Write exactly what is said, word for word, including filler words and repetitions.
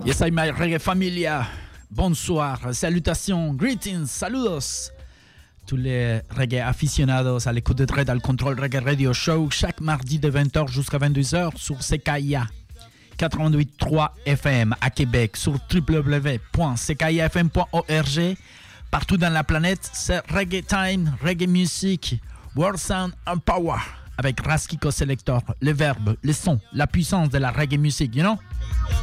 Yes, I'm my reggae familia. Bonsoir, salutations, greetings, saludos. Tous les reggae aficionados à l'écoute de Dread al Control Reggae Radio Show chaque mardi de vingt heures jusqu'à vingt-deux heures sur C K I A quatre-vingt-huit virgule trois F M à Québec sur w w w point c k i f m point org. Partout dans la planète, c'est Reggae Time, Reggae Music, World Sound and Power avec Raskiko Selector, le verbe, le son, la puissance de la reggae music, you know?